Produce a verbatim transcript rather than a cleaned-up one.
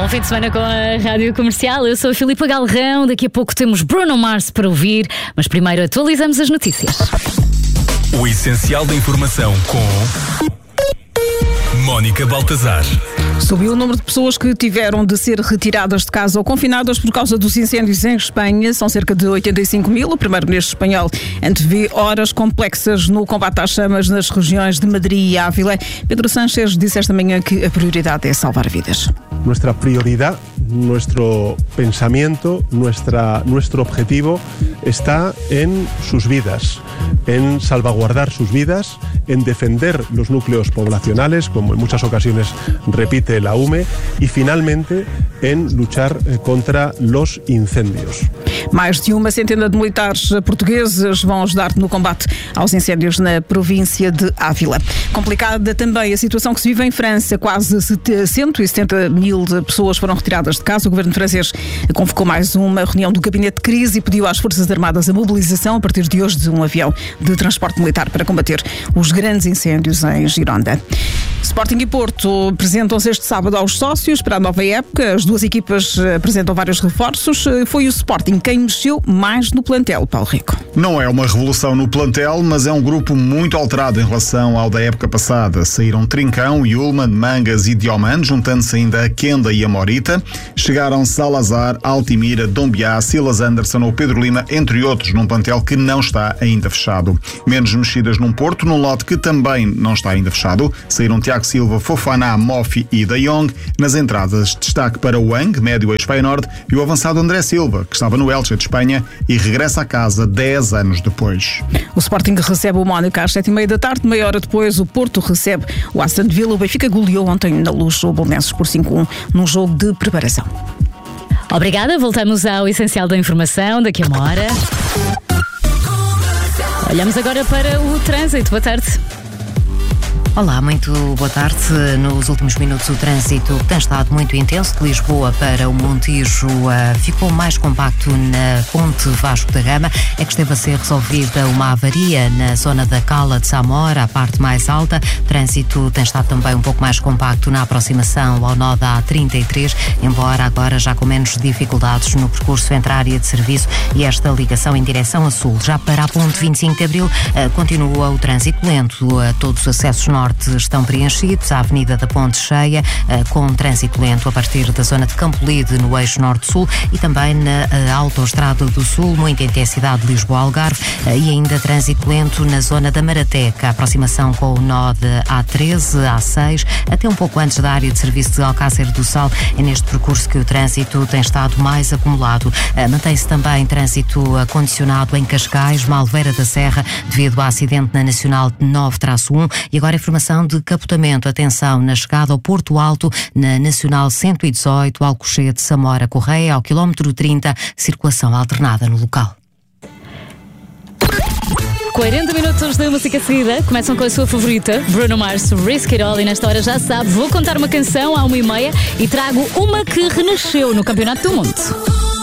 Bom fim de semana com a Rádio Comercial. Eu sou a Filipa Galrão. Daqui a pouco temos Bruno Mars para ouvir, mas primeiro atualizamos as notícias. O essencial da informação com Mónica Baltazar. Subiu o número de pessoas que tiveram de ser retiradas de casa ou confinadas por causa dos incêndios em Espanha. São cerca de oitenta e cinco mil. O primeiro-ministro espanhol antevê horas complexas no combate às chamas nas regiões de Madrid e Ávila. Pedro Sánchez disse esta manhã que a prioridade é salvar vidas. Nuestra prioridad, nuestro pensamiento, nuestra, nuestro objetivo está en sus vidas, en salvaguardar sus vidas, en defender los núcleos poblacionales, como en muchas ocasiones repite la U M E, y finalmente en luchar contra los incendios. Mais de uma centena de militares portugueses vão ajudar no combate aos incêndios na província de Ávila. Complicada também a situação que se vive em França. Quase cento e setenta mil pessoas foram retiradas de casa. O governo francês convocou mais uma reunião do gabinete de crise e pediu às Forças Armadas a mobilização a partir de hoje de um avião de transporte militar para combater os grandes incêndios em Gironda. Sporting e Porto apresentam-se este sábado aos sócios para a nova época. As duas equipas apresentam vários reforços. Foi o Sporting quem mexeu mais no plantel, Paulo Rico. Não é uma revolução no plantel, mas é um grupo muito alterado em relação ao da época passada. Saíram Trincão, Yulman, Mangas e Diomande, juntando-se ainda a Kenda e a Morita. Chegaram Salazar, Altimira, Dombiá, Silas Anderson ou Pedro Lima, entre outros, num plantel que não está ainda fechado. Menos mexidas num Porto, num lote que também não está ainda fechado. Saíram Tiago Silva, Fofana, Mofi e De Jong. Nas entradas, destaque para o Wang, médio ex-Feyenoord, e o avançado André Silva, que estava no Elche de Espanha e regressa a casa dez anos depois. O Sporting recebe o Mónaco às sete e meia da tarde. Meia hora depois, o Porto recebe o Aston Villa. O Benfica goleou ontem na Luz o Belenenses por cinco a um num jogo de preparação. Obrigada, voltamos ao essencial da informação daqui a uma hora. Olhamos agora para o trânsito. Boa tarde. Olá, muito boa tarde. Nos últimos minutos o trânsito tem estado muito intenso. De Lisboa para o Montijo uh, ficou mais compacto na Ponte Vasco da Gama. É que esteve a ser resolvida uma avaria na zona da Cala de Samora, a parte mais alta. O trânsito tem estado também um pouco mais compacto na aproximação ao nó da A trinta e três, embora agora já com menos dificuldades no percurso entre a área de serviço e esta ligação em direção a sul. Já para a Ponte vinte e cinco de Abril uh, continua o trânsito lento. Uh, todos os acessos norte estão preenchidos, a Avenida da Ponte cheia, com trânsito lento a partir da zona de Campolide no eixo norte-sul e também na Autoestrada do Sul, muita intensidade de Lisboa-Algarve e ainda trânsito lento na zona da Marateca, a aproximação com o nó de A treze, A seis, até um pouco antes da área de serviço de Alcácer do Sal. É neste percurso que o trânsito tem estado mais acumulado. Mantém-se também trânsito condicionado em Cascais, Malveira da Serra, devido ao acidente na Nacional nove um e agora a informação de capotamento. Atenção na chegada ao Porto Alto, na Nacional cento e dezoito, Alcochete, Samora, Correia, ao quilómetro trinta, circulação alternada no local. quarenta minutos de música seguida. Começam com a sua favorita, Bruno Mars, Risk It All. E nesta hora já sabe, vou contar uma canção à uma e meia e trago uma que renasceu no Campeonato do Mundo.